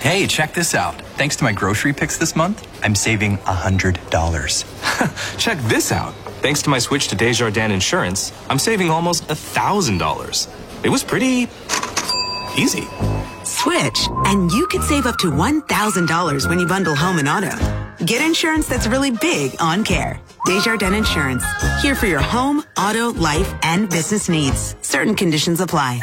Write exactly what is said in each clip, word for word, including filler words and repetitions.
Hey, check this out. Thanks to my grocery picks this month, I'm saving one hundred dollars. Check this out. Thanks to my switch to Desjardins Insurance, I'm saving almost one thousand dollars. It was pretty easy. Switch, and you could save up to one thousand dollars when you bundle home and auto. Get insurance that's really big on care. Desjardins Insurance. Here for your home, auto, life, and business needs. Certain conditions apply.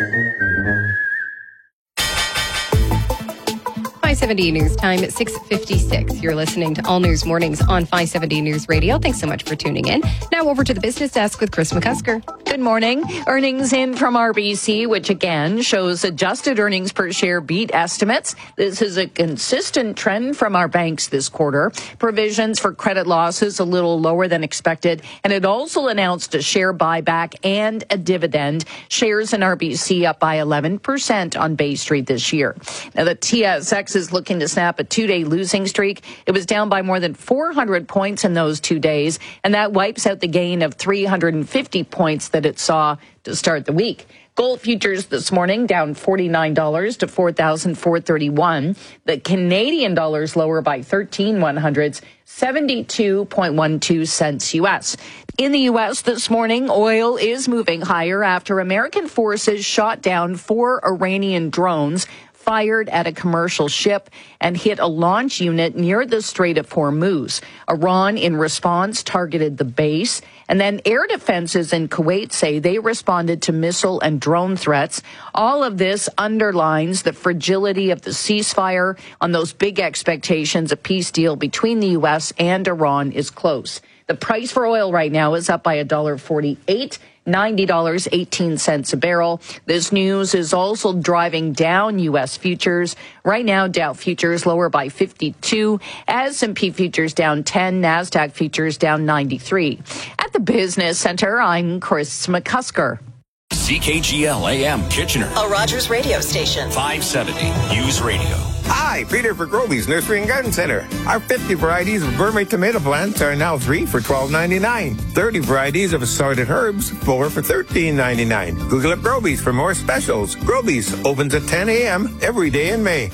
five seventy News Time at six fifty-six. You're listening to All News Mornings on five seventy News Radio. Thanks so much for tuning in. Now over to the business desk with Chris McCusker. Good morning. Earnings in from R B C, which again shows adjusted earnings per share beat estimates. This is a consistent trend from our banks this quarter. Provisions for credit losses a little lower than expected, and it also announced a share buyback and a dividend. Shares in R B C up by eleven percent on Bay Street this year. Now the T S X is looking to snap a two-day losing streak. It was down by more than four hundred points in those two days, and that wipes out the gain of three hundred fifty points that it saw to start the week. Gold futures this morning down forty-nine dollars to four thousand four hundred thirty-one dollars. The Canadian dollar's lower by thirteen one hundredths, seventy-two point one two cents U S. In the U S this morning, oil is moving higher after American forces shot down four Iranian drones fired at a commercial ship and hit a launch unit near the Strait of Hormuz. Iran, in response, targeted the base. And then air defenses in Kuwait say they responded to missile and drone threats. All of this underlines the fragility of the ceasefire. On those big expectations, a peace deal between the U S and Iran is close. The price for oil right now is up by one dollar forty-eight. ninety dollars and eighteen cents a barrel. This news is also driving down U S futures. Right now, Dow futures lower by fifty-two, S and P futures down ten, NASDAQ futures down ninety-three. At the Business Center, I'm Chris McCusker. C K G L A M Kitchener, a Rogers radio station. five seventy News Radio. Hi, Peter for Groby's Nursery and Garden Center. Our fifty varieties of gourmet tomato plants are now three for twelve ninety-nine. thirty varieties of assorted herbs, four for thirteen ninety-nine. Google up Groby's for more specials. Groby's opens at ten a.m. every day in May.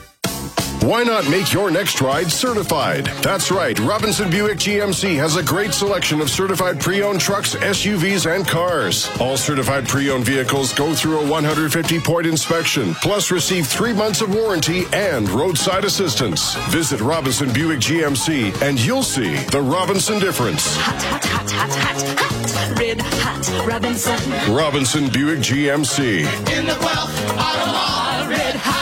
Why not make your next ride certified? That's right. Robinson Buick G M C has a great selection of certified pre-owned trucks, S U Vs, and cars. All certified pre-owned vehicles go through a one hundred fifty point inspection, plus receive three months of warranty and roadside assistance. Visit Robinson Buick G M C and you'll see the Robinson difference. Hot, hot, hot, hot, hot, hot. Red hot Robinson. Robinson Buick G M C. In the Guelph Auto Mall, red hot.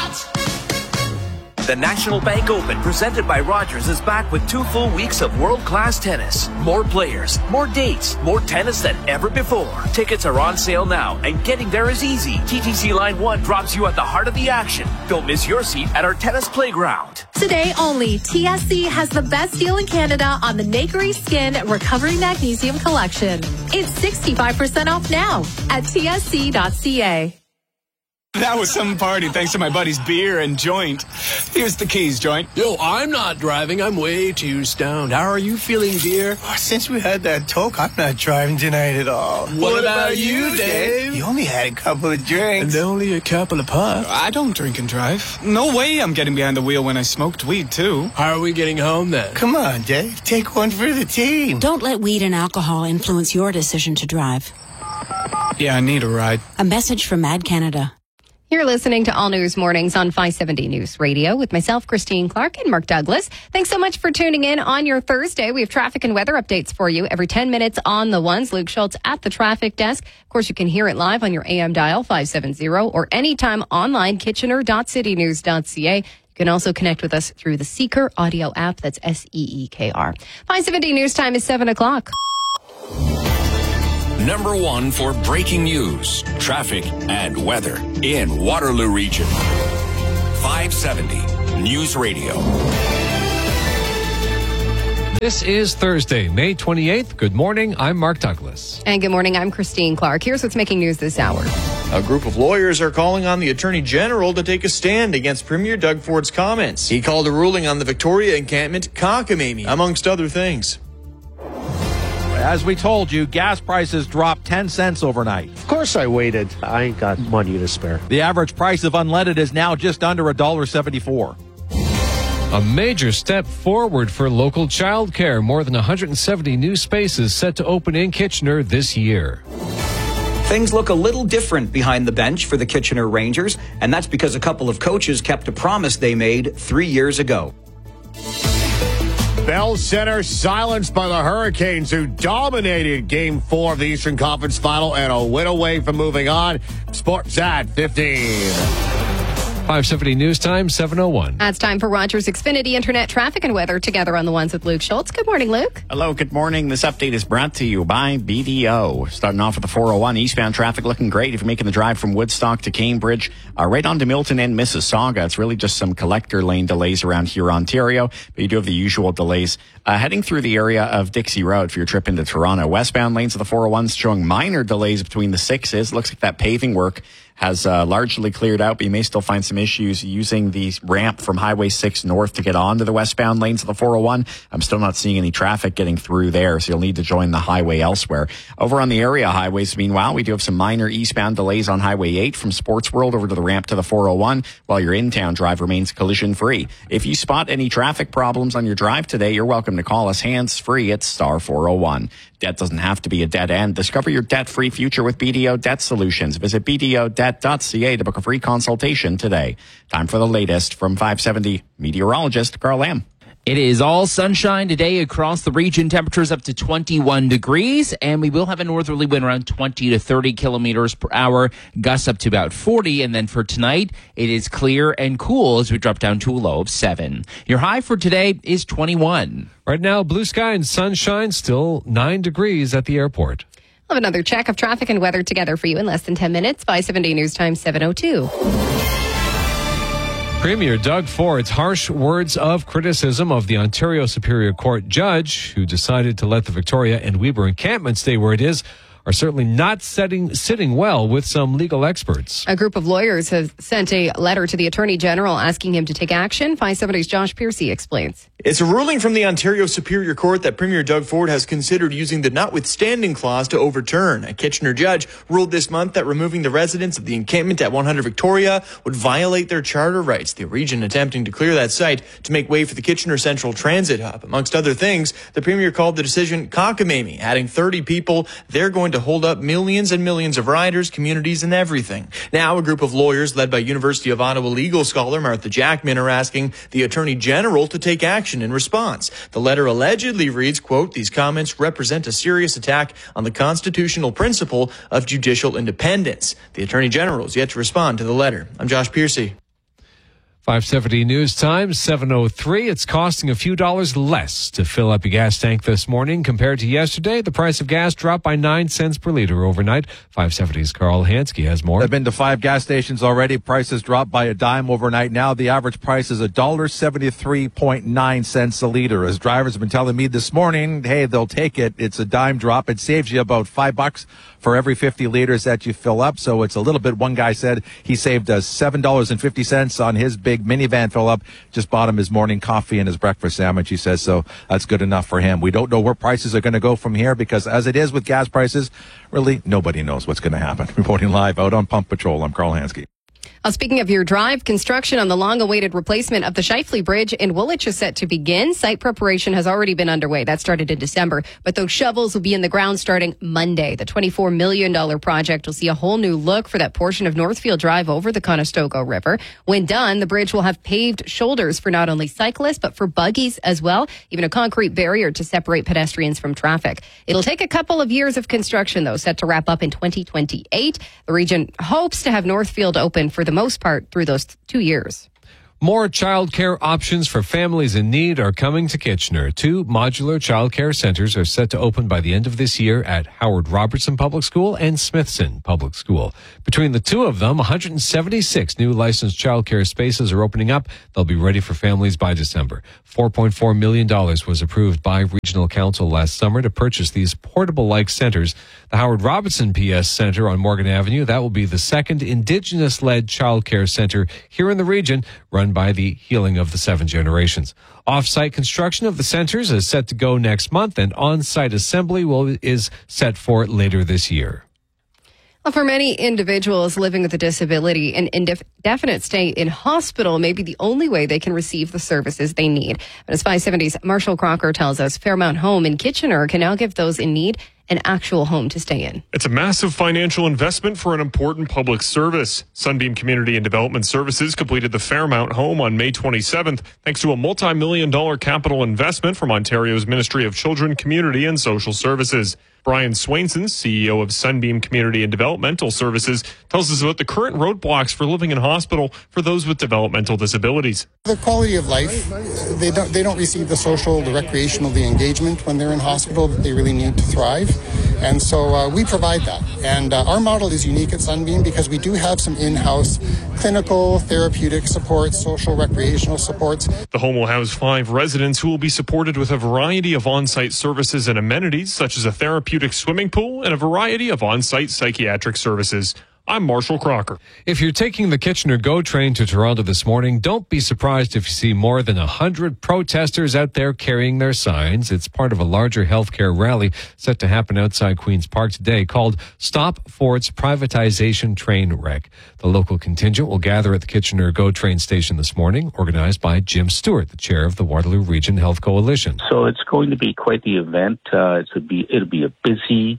The National Bank Open, presented by Rogers, is back with two full weeks of world-class tennis. More players, more dates, more tennis than ever before. Tickets are on sale now, and getting there is easy. T T C Line one drops you at the heart of the action. Don't miss your seat at our tennis playground. Today only, T S C has the best deal in Canada on the Nakery Skin Recovery Magnesium Collection. It's sixty-five percent off now at T S C dot C A. That was some party thanks to my buddy's beer and joint. Here's the keys, joint. Yo, I'm not driving. I'm way too stoned. How are you feeling, dear? Oh, since we had that talk, I'm not driving tonight at all. What, what about, about you, Dave? You only had a couple of drinks. And only a couple of puffs. I don't drink and drive. No way I'm getting behind the wheel when I smoked weed, too. How are we getting home, then? Come on, Dave. Take one for the team. Don't let weed and alcohol influence your decision to drive. Yeah, I need a ride. A message from Mad Canada. You're listening to All News Mornings on five seventy News Radio with myself, Christine Clark, and Mark Douglas. Thanks so much for tuning in on your Thursday. We have traffic and weather updates for you every ten minutes on the ones. Luke Schultz at the traffic desk. Of course, you can hear it live on your A M dial, five seventy, or anytime online, kitchener dot city news dot c a. You can also connect with us through the Seeker audio app. That's S E E K R. five seventy News Time is seven o'clock. Number one for breaking news, traffic, and weather in Waterloo Region. five seventy News Radio. This is Thursday, May twenty-eighth. Good morning. I'm Mark Douglas. And good morning. I'm Christine Clark. Here's what's making news this hour. A group of lawyers are calling on the Attorney General to take a stand against Premier Doug Ford's comments. He called a ruling on the Victoria encampment cockamamie, amongst other things. As we told you, gas prices dropped ten cents overnight. Of course I waited. I ain't got money to spare. The average price of unleaded is now just under one dollar seventy-four. A major step forward for local childcare. More than one hundred seventy new spaces set to open in Kitchener this year. Things look a little different behind the bench for the Kitchener Rangers, and that's because a couple of coaches kept a promise they made three years ago. Bell Center silenced by the Hurricanes, who dominated Game four of the Eastern Conference Final and a win away from moving on. Sports at fifteen. five seventy News Time, seven oh one. It's time for Rogers Xfinity Internet traffic and weather together on the ones with Luke Schultz. Good morning, Luke. Hello, good morning. This update is brought to you by B D O. Starting off with the four oh one, eastbound traffic looking great if you're making the drive from Woodstock to Cambridge, uh, right on to Milton and Mississauga. It's really just some collector lane delays around here, Ontario, but you do have the usual delays. Uh, heading through the area of Dixie Road for your trip into Toronto. Westbound lanes of the four oh ones showing minor delays between the sixes. Looks like that paving work has uh, largely cleared out, but you may still find some issues using the ramp from Highway six north to get onto the westbound lanes of the four oh one. I'm still not seeing any traffic getting through there, so you'll need to join the highway elsewhere. Over on the area highways, meanwhile, we do have some minor eastbound delays on Highway eight from Sports World over to the ramp to the four oh one, while your in-town drive remains collision-free. If you spot any traffic problems on your drive today, you're welcome to call us hands-free at star four oh one. Debt doesn't have to be a dead end. Discover your debt-free future with B D O Debt Solutions. Visit b d o debt dot c a to book a free consultation today. Time for the latest from five seventy meteorologist Carl Lamb. It is all sunshine today across the region. Temperatures up to twenty-one degrees, and we will have a northerly wind around twenty to thirty kilometers per hour, gusts up to about forty. And then for tonight, it is clear and cool as we drop down to a low of seven. Your high for today is twenty-one. Right now, blue sky and sunshine, still nine degrees at the airport. We'll have another check of traffic and weather together for you in less than ten minutes. five seventy News Time, seven oh two. Premier Doug Ford's harsh words of criticism of the Ontario Superior Court judge who decided to let the Victoria and Weber encampment stay where it is are certainly not setting, sitting well with some legal experts. A group of lawyers have sent a letter to the Attorney General asking him to take action. five seventy's Josh Piercy explains. It's a ruling from the Ontario Superior Court that Premier Doug Ford has considered using the notwithstanding clause to overturn. A Kitchener judge ruled this month that removing the residents of the encampment at one hundred Victoria would violate their charter rights, the region attempting to clear that site to make way for the Kitchener Central Transit Hub. Amongst other things, the Premier called the decision cockamamie, adding thirty people. They're going to hold up millions and millions of riders, communities, and everything. Now, a group of lawyers led by University of Ottawa legal scholar Martha Jackman are asking the Attorney General to take action in response. The letter allegedly reads, quote, "These comments represent a serious attack on the constitutional principle of judicial independence." The Attorney General is yet to respond to the letter. I'm Josh Piercy. five seventy News Time, seven oh three. It's costing a few dollars less to fill up your gas tank this morning compared to yesterday. The price of gas dropped by nine cents per liter overnight. five seventy's Carl Hansky has more. I've been to five gas stations already. Prices dropped by a dime overnight. Now the average price is one dollar seventy-three point nine cents a liter. As drivers have been telling me this morning, hey, they'll take it. It's a dime drop. It saves you about five bucks for every fifty liters that you fill up. So it's a little bit. One guy said he saved us seven dollars and fifty cents on his big minivan fill up. Just bought him his morning coffee and his breakfast sandwich, he says, so that's good enough for him. We don't know where prices are going to go from here because as it is with gas prices, really nobody knows what's going to happen. Reporting live out on Pump Patrol, I'm Carl Hansky. Uh, speaking of your drive, construction on the long-awaited replacement of the Shifley Bridge in Woolwich is set to begin. Site preparation has already been underway. That started in December, but those shovels will be in the ground starting Monday. The twenty-four million dollars project will see a whole new look for that portion of Northfield Drive over the Conestoga River. When done, the bridge will have paved shoulders for not only cyclists, but for buggies as well, even a concrete barrier to separate pedestrians from traffic. It'll take a couple of years of construction, though, set to wrap up in twenty twenty-eight. The region hopes to have Northfield open for the most part through those two years. More childcare options for families in need are coming to Kitchener. Two modular childcare centers are set to open by the end of this year at Howard Robertson Public School and Smithson Public School. Between the two of them, one hundred seventy-six new licensed childcare spaces are opening up. They'll be ready for families by December. four point four million dollars was approved by Regional Council last summer to purchase these portable-like centers. The Howard Robertson P S Center on Morgan Avenue, that will be the second Indigenous-led childcare center here in the region, run by the Healing of the Seven Generations. Off-site construction of the centers is set to go next month, and on-site assembly will is set for later this year. Well, for many individuals living with a disability, an indefinite stay in hospital may be the only way they can receive the services they need. But as five seventy's Marshall Crocker tells us, Fairmount Home in Kitchener can now give those in need an actual home to stay in. It's a massive financial investment for an important public service. Sunbeam Community and Development Services completed the Fairmount Home on May twenty-seventh, thanks to a multi-million dollar capital investment from Ontario's Ministry of Children, Community and Social Services. Brian Swainson, C E O of Sunbeam Community and Developmental Services, tells us about the current roadblocks for living in hospital for those with developmental disabilities. The quality of life, they don't, they don't receive the social, the recreational, the engagement when they're in hospital that they really need to thrive. And so uh, we provide that. And uh, our model is unique at Sunbeam because we do have some in-house clinical, therapeutic supports, social, recreational supports. The home will house five residents who will be supported with a variety of on-site services and amenities, such as a therapeutic swimming pool and a variety of on-site psychiatric services. I'm Marshall Crocker. If you're taking the Kitchener GO train to Toronto this morning, don't be surprised if you see more than one hundred protesters out there carrying their signs. It's part of a larger healthcare rally set to happen outside Queen's Park today called Stop Ford's Privatization Train Wreck. The local contingent will gather at the Kitchener GO train station this morning, organized by Jim Stewart, the chair of the Waterloo Region Health Coalition. So it's going to be quite the event. Uh, it'll be, it'll be a busy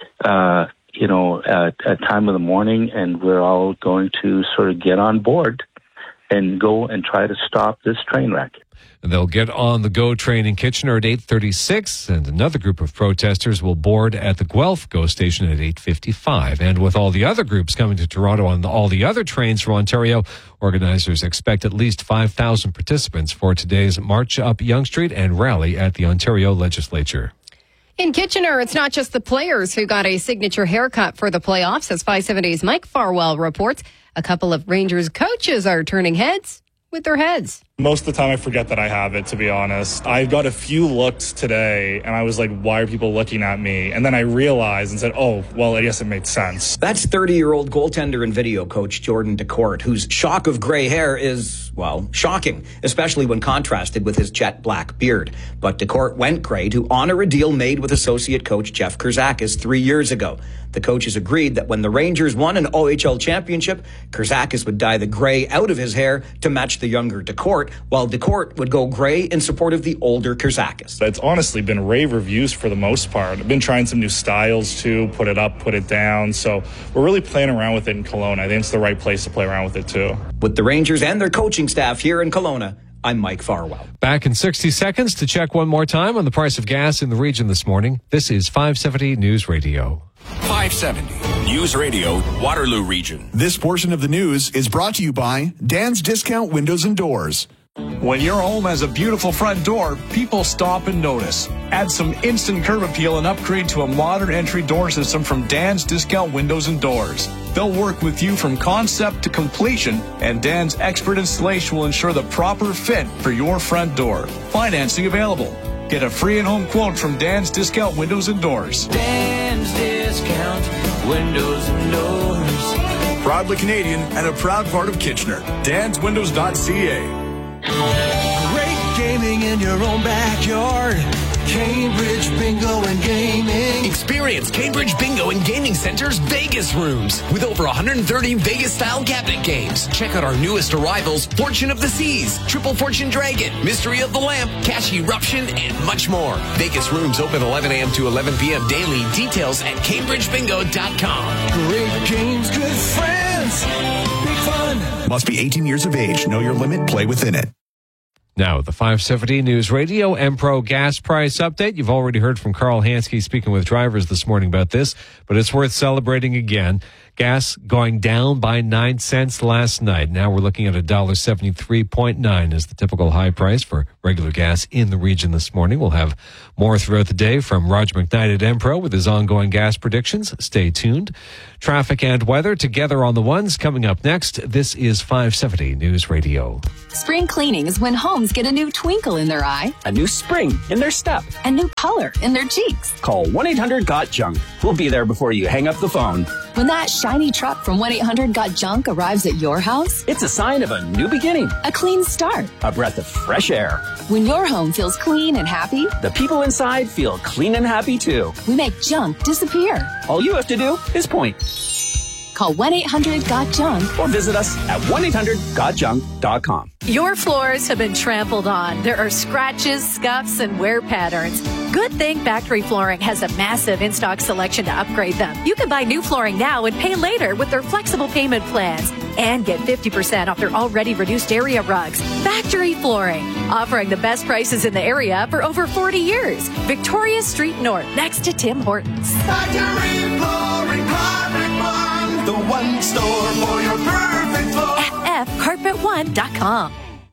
uh you know, at a time of the morning, and we're all going to sort of get on board and go and try to stop this train wreck. And they'll get on the GO train in Kitchener at eight thirty-six, and another group of protesters will board at the Guelph GO station at eight fifty-five. And with all the other groups coming to Toronto on the, all the other trains from Ontario, organizers expect at least five thousand participants for today's March Up Yonge Street and rally at the Ontario Legislature. In Kitchener, it's not just the players who got a signature haircut for the playoffs. As five seventy's Mike Farwell reports, a couple of Rangers coaches are turning heads with their heads. Most of the time I forget that I have it, to be honest. I got a few looks today, and I was like, why are people looking at me? And then I realized and said, oh, well, I guess it made sense. That's thirty-year-old goaltender and video coach Jordan DeCourt, whose shock of gray hair is, well, shocking, especially when contrasted with his jet black beard. But DeCourt went gray to honor a deal made with associate coach Jeff Kurzakis three years ago. The coaches agreed that when the Rangers won an O H L championship, Kurzakis would dye the gray out of his hair to match the younger DeCourt, while DeCourt would go gray in support of the older Kurzakis. It's honestly been rave reviews for the most part. I've been trying some new styles too, put it up, put it down. So we're really playing around with it in Kelowna. I think it's the right place to play around with it too. With the Rangers and their coaching staff here in Kelowna, I'm Mike Farwell. Back in sixty seconds to check one more time on the price of gas in the region this morning. This is five seventy News Radio. five seventy News Radio, Waterloo Region. This portion of the news is brought to you by Dan's Discount Windows and Doors. When your home has a beautiful front door, people stop and notice. Add some instant curb appeal and upgrade to a modern entry door system from Dan's Discount Windows and Doors. They'll work with you from concept to completion, and Dan's expert installation will ensure the proper fit for your front door. Financing available. Get a free and home quote from Dan's Discount Windows and Doors. Dan's Discount Windows and Doors. Proudly Canadian and a proud part of Kitchener. dans windows dot c a. Great gaming in your own backyard. Cambridge Bingo and Gaming. Experience Cambridge Bingo and Gaming Center's Vegas rooms with over one hundred thirty Vegas-style cabinet games. Check out our newest arrivals, Fortune of the Seas, Triple Fortune Dragon, Mystery of the Lamp, Cash Eruption, and much more. Vegas rooms open eleven a.m. to eleven p.m. daily. Details at cambridge bingo dot com. Great games, good friends, big fun. Must be eighteen years of age. Know your limit. Play within it. Now, the five seventy News Radio Empro gas price update. You've already heard from Carl Hansky speaking with drivers this morning about this, but it's worth celebrating again. Gas going down by nine cents last night. Now we're looking at one dollar seventy-three point nine as the typical high price for regular gas in the region this morning. We'll have more throughout the day from Roger McKnight at Empro with his ongoing gas predictions. Stay tuned. Traffic and weather together on the ones coming up next. This is five seventy News Radio. Spring cleaning is when homes get a new twinkle in their eye, a new spring in their step, a new color in their cheeks. Call one eight hundred got junk. We'll be there before you hang up the phone. When that shiny truck from one eight hundred got junk arrives at your house, It's a sign of a new beginning, a clean start. a breath of fresh air. When your home feels clean and happy, The people inside feel clean and happy too. we make junk disappear. All you have to do is point Call one eight hundred got junk. or visit us at one eight hundred got junk dot com. Your floors have been trampled on. There are scratches, scuffs, and wear patterns. Good thing Factory Flooring has a massive in-stock selection to upgrade them. You can buy new flooring now and pay later with their flexible payment plans. And get fifty percent off their already reduced area rugs. Factory Flooring, offering the best prices in the area for over forty years. Victoria Street North, next to Tim Hortons. Factory Flooring, Carpet One, the one store for your perfect floor. F F carpet one dot com.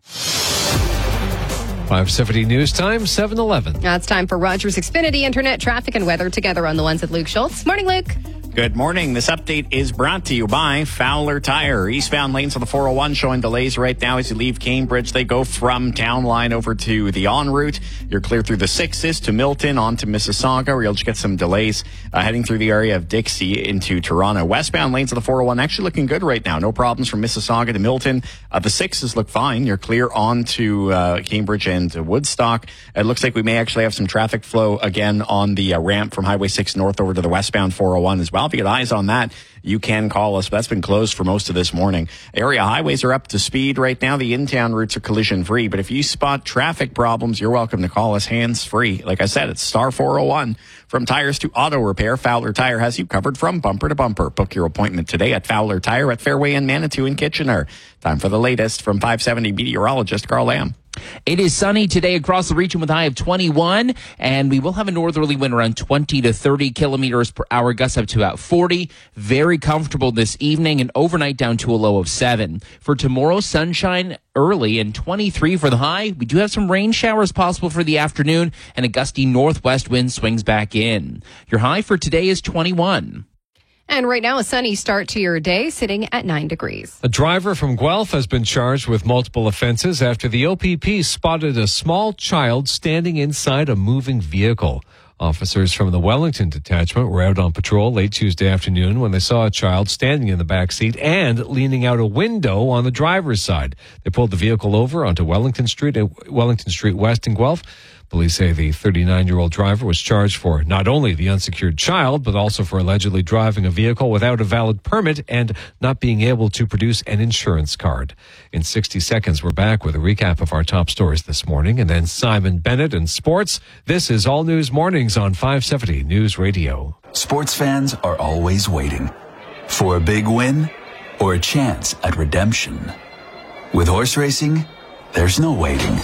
five seventy News Time, seven eleven. Now it's time for Rogers Xfinity Internet traffic and weather together on the ones at Luke Schultz. Morning, Luke. Good morning. This update is brought to you by Fowler Tire. Eastbound lanes on the four oh one showing delays right now as you leave Cambridge. They go from Town Line over to the en route. You're clear through the sixes to Milton, on to Mississauga, where you'll just get some delays uh, heading through the area of Dixie into Toronto. Westbound lanes on the four oh one actually looking good right now. No problems from Mississauga to Milton. Uh, the sixes look fine. You're clear on to uh, Cambridge and Woodstock. It looks like we may actually have some traffic flow again on the uh, ramp from Highway six north over to the westbound four oh one as well. If you get eyes on that, you can call us. But that's been closed for most of this morning. Area highways are up to speed right now. The in-town routes are collision-free. But if you spot traffic problems, you're welcome to call us hands-free. Like I said, it's star four oh one. From tires to auto repair, Fowler Tire has you covered from bumper to bumper. Book your appointment today at Fowler Tire at Fairway and Manitou in Kitchener. Time for the latest from five seventy meteorologist Carl Lamb. It is sunny today across the region with a high of twenty-one, and we will have a northerly wind around twenty to thirty kilometers per hour, gusts up to about forty. Very comfortable this evening, and overnight down to a low of seven. For tomorrow, sunshine early and twenty-three for the high. We do have some rain showers possible for the afternoon, and a gusty northwest wind swings back in. Your high for today is twenty-one. And right now, a sunny start to your day, sitting at nine degrees. A driver from Guelph has been charged with multiple offenses after the O P P spotted a small child standing inside a moving vehicle. Officers from the Wellington detachment were out on patrol late Tuesday afternoon when they saw a child standing in the back seat and leaning out a window on the driver's side. They pulled the vehicle over onto Wellington Street, Wellington Street West in Guelph. Police say the thirty-nine-year-old driver was charged for not only the unsecured child, but also for allegedly driving a vehicle without a valid permit and not being able to produce an insurance card. In sixty seconds, we're back with a recap of our top stories this morning, and then Simon Bennett in sports. This is All News Mornings on five seventy News Radio. Sports fans are always waiting for a big win or a chance at redemption. With horse racing, there's no waiting.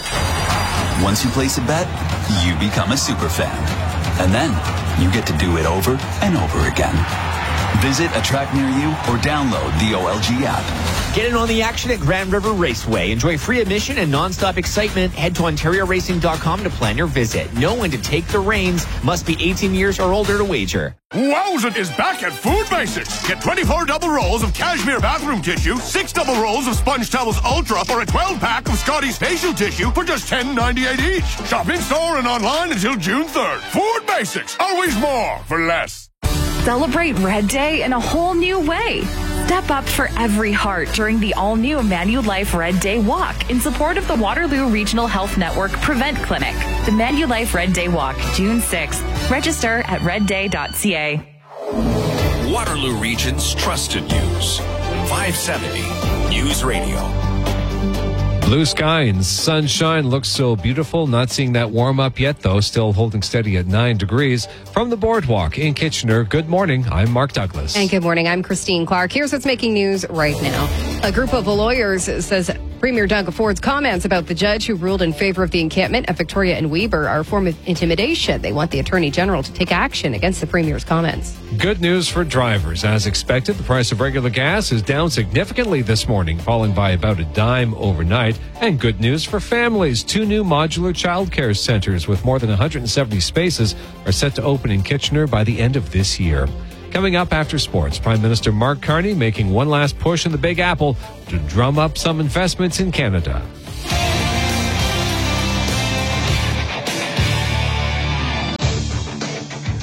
Once you place a bet, you become a super fan. And then you get to do it over and over again. Visit a track near you or download the O L G app. Get in on the action at Grand River Raceway. Enjoy free admission and nonstop excitement. Head to ontario racing dot com to plan your visit. Know when to take the reins. Must be eighteen years or older to wager. Wowzit is back at Food Basics. Get twenty-four double rolls of cashmere bathroom tissue, six double rolls of Sponge Towels Ultra, or a twelve pack of Scotty's facial tissue for just ten ninety-eight each. Shop in store and online until June third. Food Basics, always more for less. Celebrate Red Day in a whole new way. Step up for every heart during the all-new Manulife Red Day Walk in support of the Waterloo Regional Health Network Prevent Clinic. The Manulife Red Day Walk, June sixth. Register at red day dot c a. Waterloo Region's trusted news. five seventy News Radio. Blue sky and sunshine looks so beautiful. Not seeing that warm up yet, though. Still holding steady at nine degrees. From the boardwalk in Kitchener, good morning. I'm Mark Douglas. And good morning. I'm Christine Clark. Here's what's making news right now. A group of lawyers says Premier Doug Ford's comments about the judge who ruled in favor of the encampment at Victoria and Weber are a form of intimidation. They want the Attorney General to take action against the Premier's comments. Good news for drivers. As expected, the price of regular gas is down significantly this morning, falling by about a dime overnight. And good news for families. Two new modular childcare centers with more than one hundred seventy spaces are set to open in Kitchener by the end of this year. Coming up after sports, Prime Minister Mark Carney making one last push in the Big Apple to drum up some investments in Canada.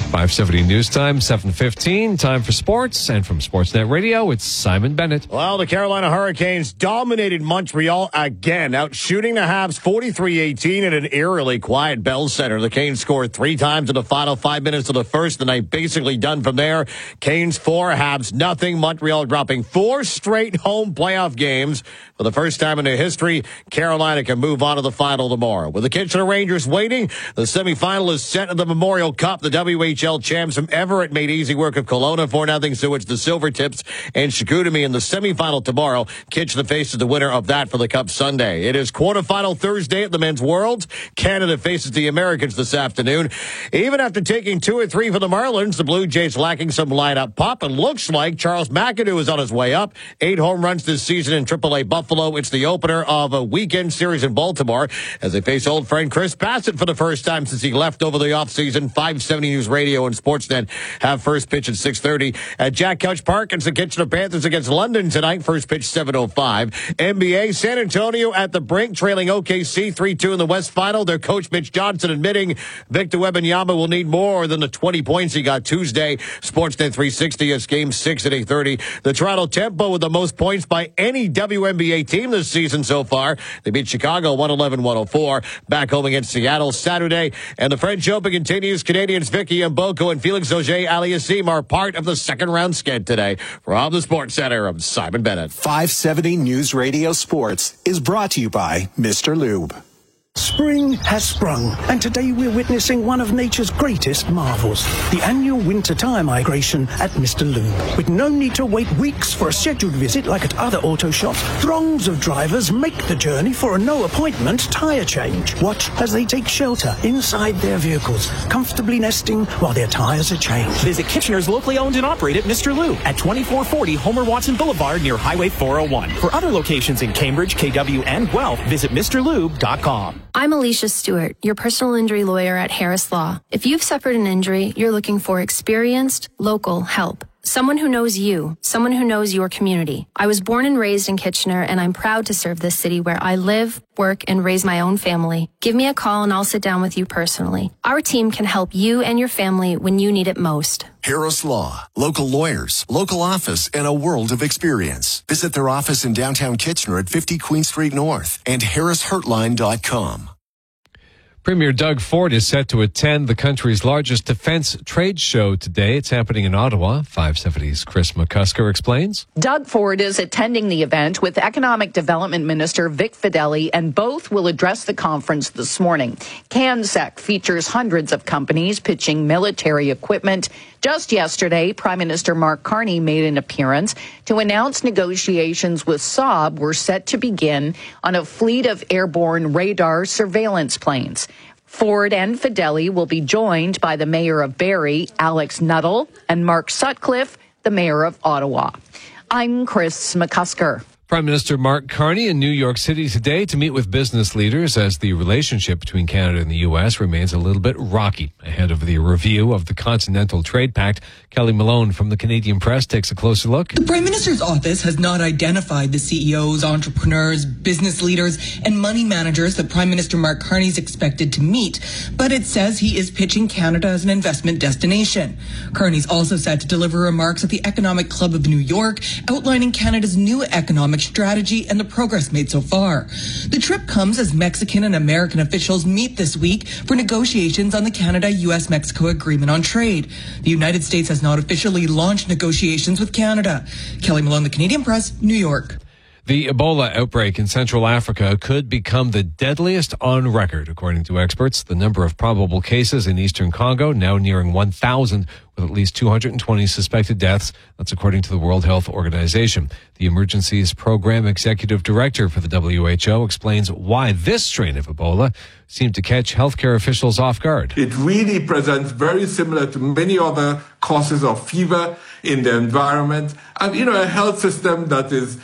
five seventy News Time, seven fifteen. Time for sports. And from Sportsnet Radio, it's Simon Bennett. Well, the Carolina Hurricanes dominated Montreal again, out shooting the Habs forty-three eighteen at an eerily quiet Bell Center. The Canes scored three times in the final five minutes of the first. The night basically done from there. Canes four, Habs nothing. Montreal dropping four straight home playoff games. For the first time in their history, Carolina can move on to the final tomorrow. With the Kitchener Rangers waiting, the semifinal is set in the Memorial Cup. The W H L champs from Everett made easy work of Kelowna four nothing, so it's the Silvertips and Chicoutimi in the semifinal tomorrow. Kitchener faces the winner of that for the Cup Sunday. It is quarterfinal Thursday at the Men's Worlds. Canada faces the Americans this afternoon. Even after taking two or three for the Marlins, the Blue Jays lacking some lineup pop. It looks like Charles McAdoo is on his way up. Eight home runs this season in triple A Buffalo. It's the opener of a weekend series in Baltimore as they face old friend Chris Bassett for the first time since he left over the offseason. five seventy News Radio and Sportsnet have first pitch at six thirty. At Jack Couch Park, it's the Kitchener Panthers against London tonight. First pitch seven oh five. N B A, San Antonio at the brink, trailing O K C three two in the West Final. Their coach Mitch Johnson admitting Victor Wembanyama will need more than the twenty points he got Tuesday. Sportsnet three sixty is game six at eight thirty. The Toronto Tempo with the most points by any W N B A team this season so far. They beat Chicago one eleven one oh four. Back home against Seattle Saturday. And the French Open continues. Canadians Vicky Mboko and Felix Auger-Aliassime are part of the second round sked today. From the Sports Center, I'm Simon Bennett. five seventy News Radio Sports is brought to you by Mister Lube. Spring has sprung, and today we're witnessing one of nature's greatest marvels, the annual winter tire migration at Mister Lube. With no need to wait weeks for a scheduled visit like at other auto shops, throngs of drivers make the journey for a no-appointment tire change. Watch as they take shelter inside their vehicles, comfortably nesting while their tires are changed. Visit Kitchener's locally owned and operated Mister Lube at twenty-four forty Homer Watson Boulevard near Highway four oh one. For other locations in Cambridge, K W, and Guelph, visit Mr Lube dot com. I'm Alicia Stewart, your personal injury lawyer at Harris Law. If you've suffered an injury, you're looking for experienced, local help. Someone who knows you, someone who knows your community. I was born and raised in Kitchener, and I'm proud to serve this city where I live, work, and raise my own family. Give me a call and I'll sit down with you personally. Our team can help you and your family when you need it most. Harris Law, local lawyers, local office, and a world of experience. Visit their office in downtown Kitchener at fifty Queen Street North and harris hurtline dot com. Premier Doug Ford is set to attend the country's largest defense trade show today. It's happening in Ottawa. five seventy's Chris McCusker explains. Doug Ford is attending the event with Economic Development Minister Vic Fedeli, and both will address the conference this morning. CanSec features hundreds of companies pitching military equipment. Just yesterday, Prime Minister Mark Carney made an appearance to announce negotiations with Saab were set to begin on a fleet of airborne radar surveillance planes. Ford and Fedeli will be joined by the mayor of Barrie, Alex Nuttall, and Mark Sutcliffe, the mayor of Ottawa. I'm Chris McCusker. Prime Minister Mark Carney in New York City today to meet with business leaders as the relationship between Canada and the U S remains a little bit rocky ahead of the review of the Continental Trade Pact. Kelly Malone from the Canadian Press takes a closer look. The Prime Minister's office has not identified the C E Os, entrepreneurs, business leaders, and money managers that Prime Minister Mark Carney is expected to meet, but it says he is pitching Canada as an investment destination. Carney's also set to deliver remarks at the Economic Club of New York, outlining Canada's new economic strategy and the progress made so far. The trip comes as Mexican and American officials meet this week for negotiations on the Canada-U S Mexico Agreement on Trade. The United States has not officially launched negotiations with Canada. Kelly Malone, The Canadian Press, New York. The Ebola outbreak in Central Africa could become the deadliest on record, according to experts. The number of probable cases in eastern Congo now nearing one thousand, with at least two hundred twenty suspected deaths. That's according to the World Health Organization. The Emergencies Program Executive Director for the W H O explains why this strain of Ebola seemed to catch healthcare officials off guard. It really presents very similar to many other causes of fever in the environment, and, you know, a health system that is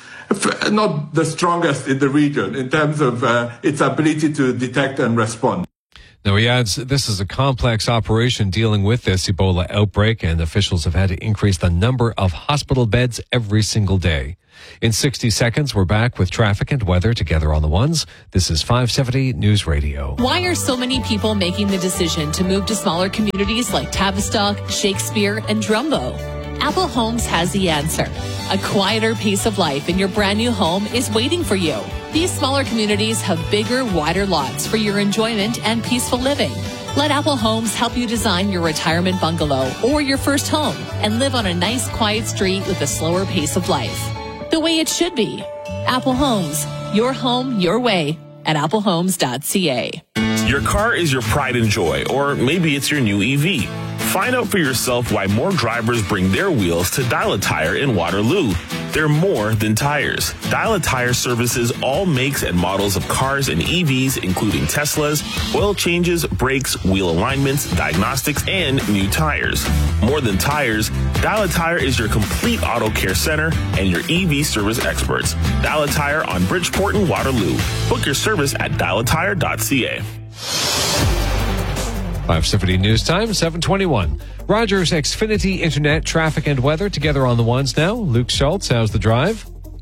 not the strongest in the region in terms of uh, its ability to detect and respond. Now, he adds, this is a complex operation dealing with this Ebola outbreak, and officials have had to increase the number of hospital beds every single day. In sixty seconds, we're back with traffic and weather together on the ones. This is five seventy News Radio. Why are so many people making the decision to move to smaller communities like Tavistock, Shakespeare, and Drumbo? Apple Homes has the answer. A quieter pace of life in your brand new home is waiting for you. These smaller communities have bigger, wider lots for your enjoyment and peaceful living. Let Apple Homes help you design your retirement bungalow or your first home and live on a nice, quiet street with a slower pace of life. The way it should be. Apple Homes. Your home, your way at apple homes dot c a. Your car is your pride and joy, or maybe it's your new E V. Find out for yourself why more drivers bring their wheels to Dial a Tire in Waterloo. They're more than tires. Dial a Tire services all makes and models of cars and E Vs, including Teslas, oil changes, brakes, wheel alignments, diagnostics, and new tires. More than tires, Dial a Tire is your complete auto care center and your E V service experts. Dial a Tire on Bridgeport and Waterloo. Book your service at dial a tire dot c a. five seventy News Time, seven twenty-one. Rogers Xfinity Internet, traffic and weather together on the ones now. Luke Schultz, how's the drive?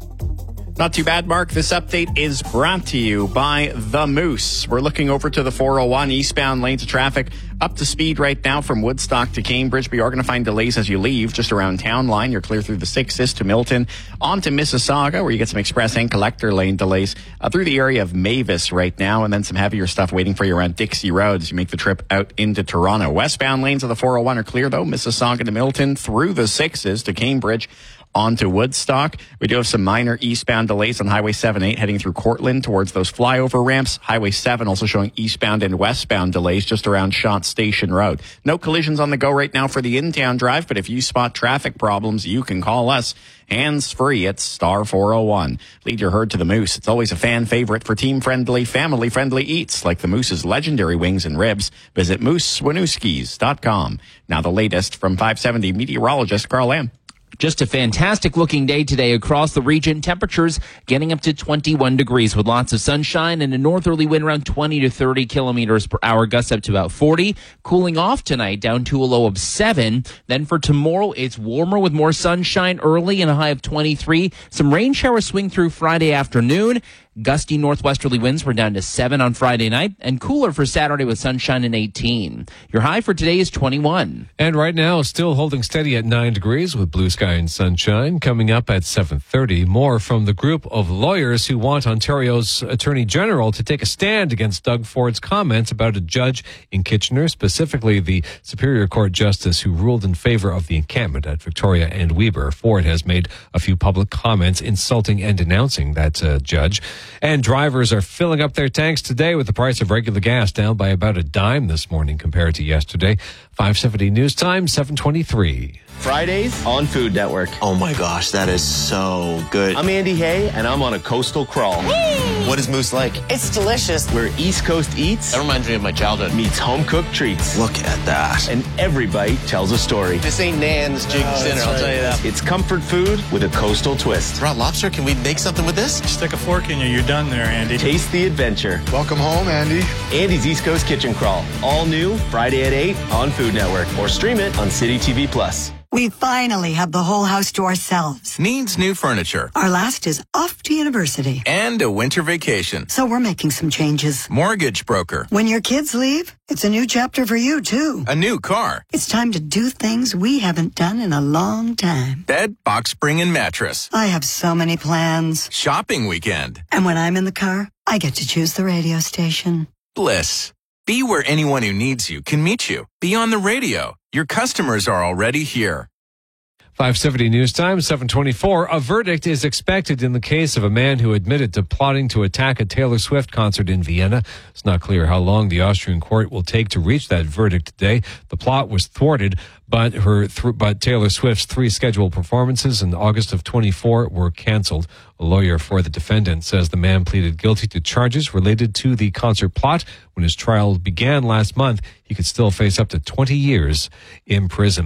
Not too bad, Mark. This update is brought to you by The Moose. We're looking over to the four oh one eastbound lanes of traffic. Up to speed right now from Woodstock to Cambridge, but you are going to find delays as you leave just around Town Line. You're clear through the sixes to Milton, on to Mississauga, where you get some express and collector lane delays uh, through the area of Mavis right now, and then some heavier stuff waiting for you around Dixie Road as you make the trip out into Toronto. Westbound lanes of the four oh one are clear, though. Mississauga to Milton, through the sixes to Cambridge, on to Woodstock. We do have some minor eastbound delays on Highway seven eight heading through Cortland towards those flyover ramps. Highway seven also showing eastbound and westbound delays just around Shant Station Road. No collisions on the go right now for the in-town drive, but if you spot traffic problems, you can call us hands-free at star four oh one. Lead your herd to the Moose. It's always a fan favorite for team-friendly, family-friendly eats like the Moose's legendary wings and ribs. Visit moose winooskis dot com. Now the latest from five seventy meteorologist Carl Lamb. Just a fantastic looking day today across the region. Temperatures getting up to twenty-one degrees with lots of sunshine and a northerly wind around twenty to thirty kilometers per hour, gusts up to about forty. Cooling off tonight down to a low of seven. Then for tomorrow, it's warmer with more sunshine early and a high of twenty-three. Some rain showers swing through Friday afternoon. Gusty northwesterly winds were down to seven on Friday night, and cooler for Saturday with sunshine and eighteen. Your high for today is twenty-one. And right now, still holding steady at nine degrees with blue sky and sunshine. Coming up at seven thirty, more from the group of lawyers who want Ontario's Attorney General to take a stand against Doug Ford's comments about a judge in Kitchener, specifically the Superior Court Justice who ruled in favor of the encampment at Victoria and Weber. Ford has made a few public comments insulting and denouncing that uh, judge. And drivers are filling up their tanks today with the price of regular gas down by about a dime this morning compared to yesterday. five seventy News Time, seven twenty-three. Fridays on Food Network. Oh my gosh, that is so good. I'm Andy Hay, and I'm on a coastal crawl. Whee! What is Moose like? It's delicious. Where East Coast eats. That reminds me of my childhood. Meets home-cooked treats. Look at that. And every bite tells a story. This ain't Nan's Jig's oh, dinner, I'll right. tell you that. It's comfort food with a coastal twist. Raw lobster, can we make something with this? Stick a fork in you, you're done there, Andy. Taste the adventure. Welcome home, Andy. Andy's East Coast Kitchen Crawl. All new, Friday at eight on Food Network. Or stream it on City T V Plus. We finally have the whole house to ourselves. Needs new furniture. Our last is off to university. And a winter vacation. So we're making some changes. Mortgage broker. When your kids leave, it's a new chapter for you, too. A new car. It's time to do things we haven't done in a long time. Bed, box spring, and mattress. I have so many plans. Shopping weekend. And when I'm in the car, I get to choose the radio station. Bliss. Be where anyone who needs you can meet you. Be on the radio. Your customers are already here. five seventy News Time, seven twenty-four. A verdict is expected in the case of a man who admitted to plotting to attack a Taylor Swift concert in Vienna. It's not clear how long the Austrian court will take to reach that verdict today. The plot was thwarted, but her th- but Taylor Swift's three scheduled performances in August of twenty-four were canceled. A lawyer for the defendant says the man pleaded guilty to charges related to the concert plot. When his trial began last month, he could still face up to twenty years in prison.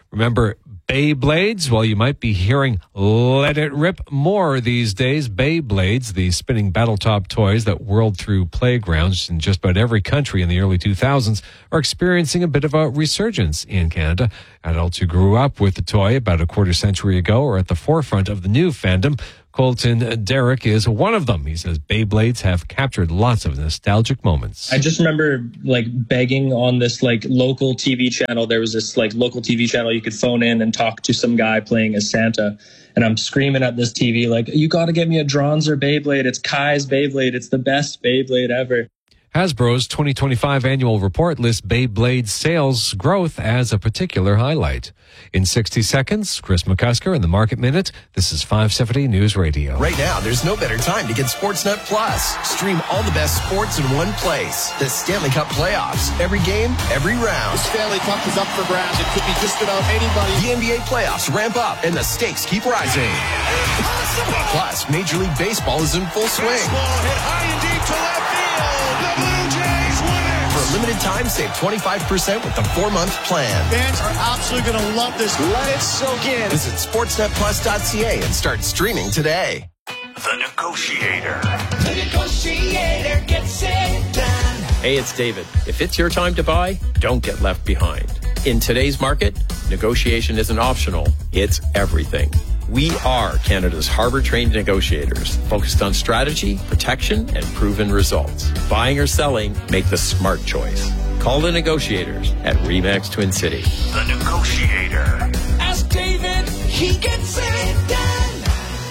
Remember Beyblades? Well, you might be hearing Let It Rip more these days. Beyblades, the spinning battle-top toys that whirled through playgrounds in just about every country in the early two thousands, are experiencing a bit of a resurgence in Canada. Adults who grew up with the toy about a quarter century ago are at the forefront of the new fandom. Colton Derrick is one of them. He says Beyblades have captured lots of nostalgic moments. I just remember like begging on this like local T V channel. There was this like local T V channel you could phone in and talk to some guy playing as Santa. And I'm screaming at this T V like, you got to get me a Dronzer Beyblade. It's Kai's Beyblade. It's the best Beyblade ever. Hasbro's twenty twenty-five annual report lists Beyblade's sales growth as a particular highlight. In sixty seconds, Chris McCusker in the Market Minute. This is five seventy News Radio. Right now, there's no better time to get Sportsnet Plus. Stream all the best sports in one place. The Stanley Cup playoffs. Every game, every round. The Stanley Cup is up for grabs. It could be just about anybody. The N B A playoffs ramp up, and the stakes keep rising. Impossible. Plus, Major League Baseball is in full swing. Baseball hit high and deep to left field. The Blue Jays win it. For a limited time, save twenty-five percent with the four-month plan. Fans are absolutely going to love this. Let it soak in. Visit sportsnet plus dot c a and start streaming today. The Negotiator. The Negotiator gets it done. Hey, it's David. If it's your time to buy, don't get left behind. In today's market, negotiation isn't optional. It's everything. We are Canada's Harbor-trained negotiators, focused on strategy, protection, and proven results. Buying or selling, make the smart choice. Call the negotiators at Remax Twin City. The Negotiator. Ask David, he gets it done.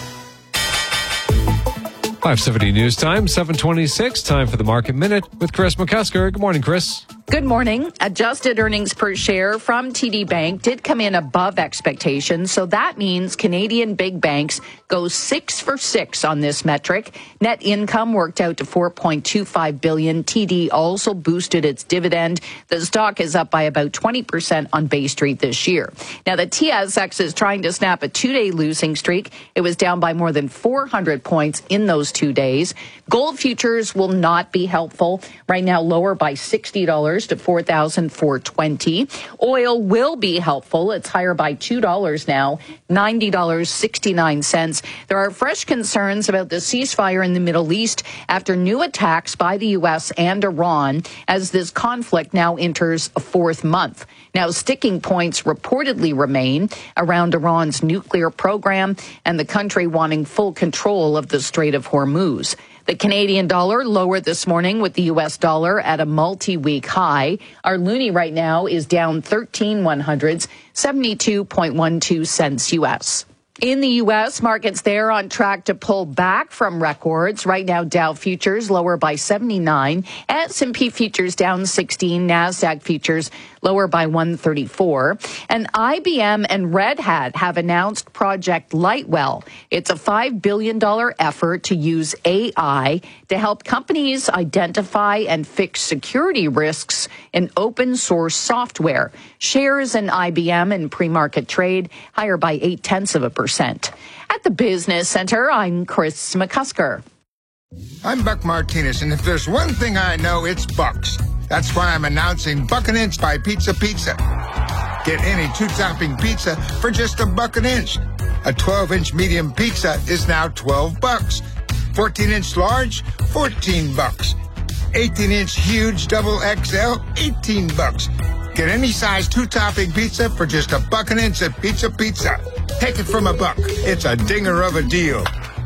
five seventy News Time, seven twenty-six. Time for the Market Minute with Chris McCusker. Good morning, Chris. Good morning. Adjusted earnings per share from T D Bank did come in above expectations, so that means Canadian big banks go six for six on this metric. Net income worked out to four point two five billion dollars. T D also boosted its dividend. The stock is up by about twenty percent on Bay Street this year. Now, the T S X is trying to snap a two-day losing streak. It was down by more than four hundred points in those two days. Gold futures will not be helpful. Right now, lower by sixty dollars to four thousand four hundred twenty dollars. Oil will be helpful. It's higher by two dollars now, ninety dollars and sixty-nine cents. There are fresh concerns about the ceasefire in the Middle East after new attacks by the U S and Iran as this conflict now enters a fourth month. Now, sticking points reportedly remain around Iran's nuclear program and the country wanting full control of the Strait of Hormuz. The Canadian dollar lower this morning with the U S dollar at a multi-week high. Our loonie right now is down thirteen one hundredths, seventy-two point one two cents U S. In the U S, markets there on track to pull back from records. Right now, Dow futures lower by seventy-nine, S and P futures down sixteen, NASDAQ futures lower by one thirty-four. And I B M and Red Hat have announced Project Lightwell. It's a five billion dollars effort to use A I to help companies identify and fix security risks in open source software. Shares in I B M in pre-market trade higher by eight tenths of a percent. At the Business Center, I'm Chris McCusker. I'm Buck Martinez, and if there's one thing I know, it's Bucks. That's why I'm announcing Buck an Inch by Pizza Pizza. Get any two-topping pizza for just a buck an inch. A twelve-inch medium pizza is now twelve bucks. fourteen-inch large, fourteen bucks. eighteen-inch huge double X L, eighteen bucks. Get any size two-topping pizza for just a buck an inch at Pizza Pizza. Take it from a buck. It's a dinger of a deal.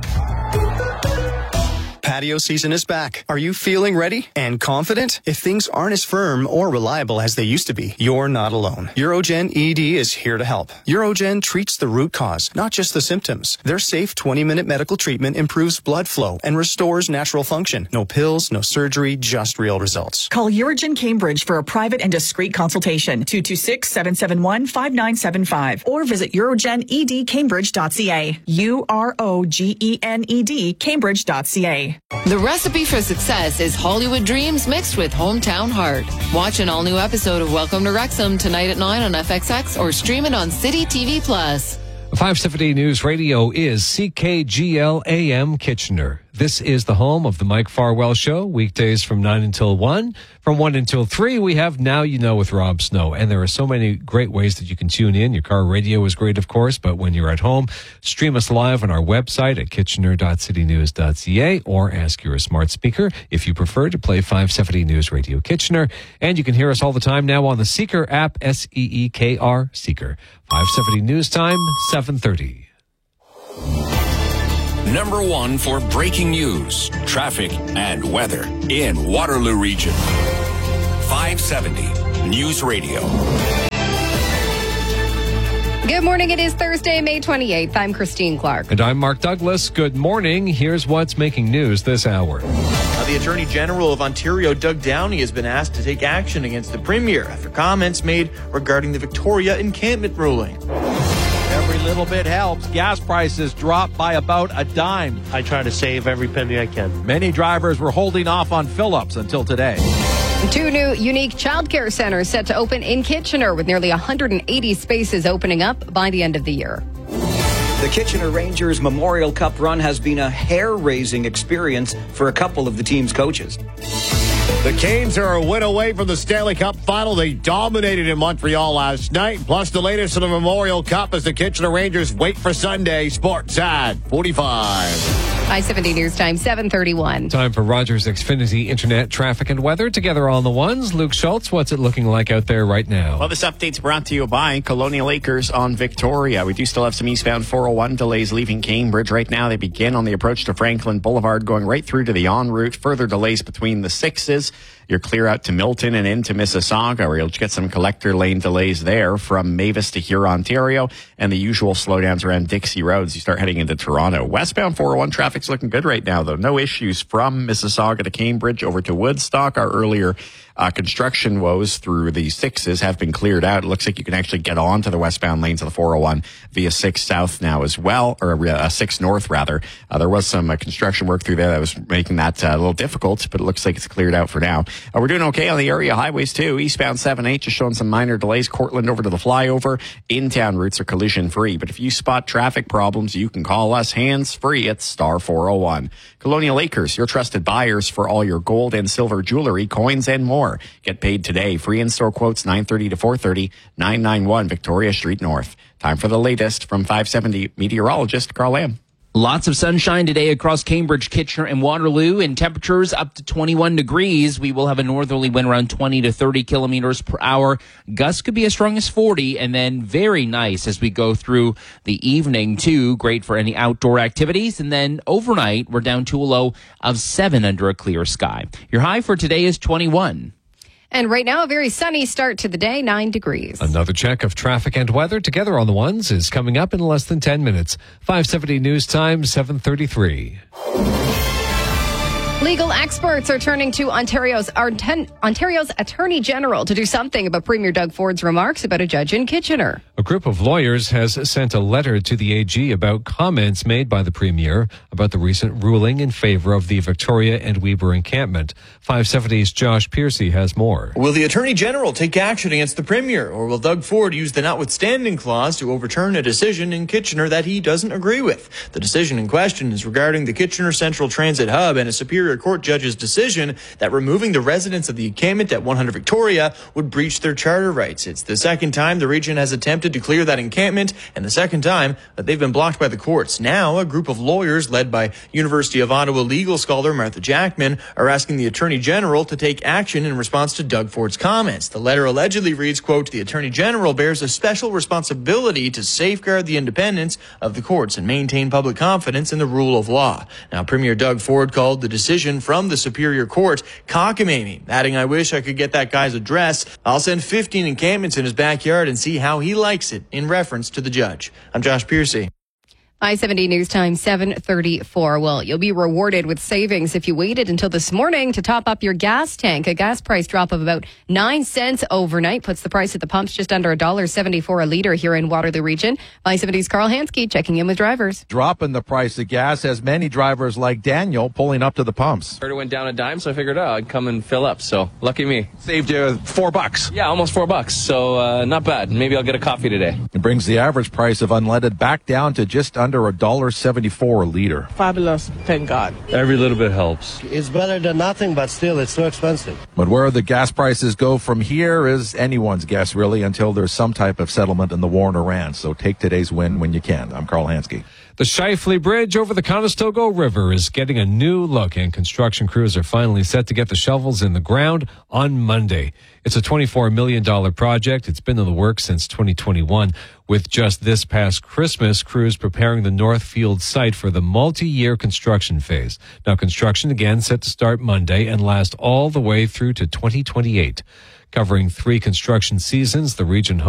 Patio season is back. Are you feeling ready and confident? If things aren't as firm or reliable as they used to be, you're not alone. Eurogen E D is here to help. Eurogen treats the root cause, not just the symptoms. Their safe twenty-minute medical treatment improves blood flow and restores natural function. No pills, no surgery, just real results. Call Eurogen Cambridge for a private and discreet consultation. two two six, seven seven one, five nine seven five or visit eurogen e d cambridge dot c a. U R O G E N E D Cambridge dot c a. The recipe for success is Hollywood dreams mixed with hometown heart. Watch an all-new episode of Welcome to Wrexham tonight at nine on F X X or stream it on City T V Plus. five seventy News Radio is C K G L A M Kitchener. This is the home of the Mike Farwell Show, weekdays from nine until one. From one until three, we have Now You Know with Rob Snow. And there are so many great ways that you can tune in. Your car radio is great, of course, but when you're at home, stream us live on our website at kitchener dot city news dot c a or ask your smart speaker if you prefer to play five seventy News Radio Kitchener. And you can hear us all the time now on the Seeker app, S E E K R, Seeker. five seventy News Time, seven thirty. Number one for breaking news, traffic, and weather in Waterloo Region. five seventy News Radio. Good morning. It is Thursday, May twenty-eighth. I'm Christine Clark. And I'm Mark Douglas. Good morning. Here's what's making news this hour. Uh, the Attorney General of Ontario, Doug Downey, has been asked to take action against the Premier after comments made regarding the Victoria encampment ruling. Every little bit helps. Gas prices dropped by about a dime. I try to save every penny I can. Many drivers were holding off on fill-ups until today. Two new unique childcare centers set to open in Kitchener with nearly one hundred eighty spaces opening up by the end of the year. The Kitchener Rangers Memorial Cup run has been a hair-raising experience for a couple of the team's coaches. The Canes are a win away from the Stanley Cup final. They dominated in Montreal last night. Plus, the latest in the Memorial Cup as the Kitchener Rangers wait for Sunday. Sports at forty-five. five seventy News Time, seven thirty-one. Time for Rogers Xfinity Internet traffic and weather. Together on the ones, Luke Schultz, what's it looking like out there right now? Well, this update's brought to you by Colonial Acres on Victoria. We do still have some eastbound four oh one delays leaving Cambridge. Right now, they begin on the approach to Franklin Boulevard, going right through to the en route. Further delays between the sixes. You're clear out to Milton and into Mississauga, where you'll get some collector lane delays there from Mavis to Huron, Ontario, and the usual slowdowns around Dixie Roads. You start heading into Toronto. Westbound four oh one traffic's looking good right now, though. No issues from Mississauga to Cambridge over to Woodstock. Our earlier uh, construction woes through the sixes have been cleared out. It looks like you can actually get onto the westbound lanes of the four oh one via six South now as well, or uh, six North rather. Uh, there was some uh, construction work through there that was making that uh, a little difficult, but it looks like it's cleared out for now. Uh, we're doing okay on the area highways too. Eastbound seven eight just showing some minor delays. Cortland over to the flyover. In-town routes are collision free, but if you spot traffic problems, you can call us hands free at star four oh one. Colonial Acres, your trusted buyers for all your gold and silver jewelry, coins, and more. Get paid today. Free in-store quotes nine thirty to four thirty, nine ninety-one Victoria Street North. Time for the latest from five seventy meteorologist Carl Lamb. Lots of sunshine today across Cambridge, Kitchener, and Waterloo, and temperatures up to twenty-one degrees. We will have a northerly wind around twenty to thirty kilometers per hour. Gusts could be as strong as forty, and then very nice as we go through the evening, too. Great for any outdoor activities. And then overnight, we're down to a low of seven under a clear sky. Your high for today is twenty-one. And right now, a very sunny start to the day, nine degrees. Another check of traffic and weather together on the ones is coming up in less than ten minutes. five seventy News Time, seven thirty-three. Legal experts are turning to Ontario's Ontario's Attorney General to do something about Premier Doug Ford's remarks about a judge in Kitchener. A group of lawyers has sent a letter to the A G about comments made by the Premier about the recent ruling in favor of the Victoria and Weber encampment. five seventy's Josh Piercy has more. Will the Attorney General take action against the Premier, or will Doug Ford use the notwithstanding clause to overturn a decision in Kitchener that he doesn't agree with? The decision in question is regarding the Kitchener Central Transit Hub and a Superior Court judge's decision that removing the residents of the encampment at one hundred Victoria would breach their charter rights. It's the second time the region has attempted to clear that encampment, and the second time that they've been blocked by the courts. Now, a group of lawyers led by University of Ottawa legal scholar Martha Jackman are asking the Attorney General to take action in response to Doug Ford's comments. The letter allegedly reads, quote, "The Attorney General bears a special responsibility to safeguard the independence of the courts and maintain public confidence in the rule of law." Now, Premier Doug Ford called the decision from the Superior Court cockamamie, adding, "I wish I could get that guy's address. I'll send fifteen encampments in his backyard and see how he likes it," in reference to the judge. I'm Josh Piercy. five seventy News Time, seven thirty-four. Well, you'll be rewarded with savings if you waited until this morning to top up your gas tank. A gas price drop of about nine cents overnight puts the price at the pumps just under one dollar seventy-four a litre here in Waterloo Region. five seventy's Carl Hansky checking in with drivers. Drop in the price of gas has many drivers like Daniel pulling up to the pumps. Heard it went down a dime, so I figured, oh, I'd come and fill up. So lucky me. Saved you four bucks. Yeah, almost four bucks. So uh, not bad. Maybe I'll get a coffee today. It brings the average price of unleaded back down to just under under one dollar seventy-four a liter. Fabulous, thank God. Every little bit helps. It's better than nothing, but still, it's so expensive. But where the gas prices go from here is anyone's guess, really, until there's some type of settlement in the war in Iran. So take today's win when you can. I'm Carl Hansky. The Shifley Bridge over the Conestoga River is getting a new look, and construction crews are finally set to get the shovels in the ground on Monday. It's a twenty-four million dollars project. It's been in the works since twenty twenty-one, with just this past Christmas, crews preparing the Northfield site for the multi-year construction phase. Now, construction again set to start Monday and last all the way through to twenty twenty-eight. Covering three construction seasons, the region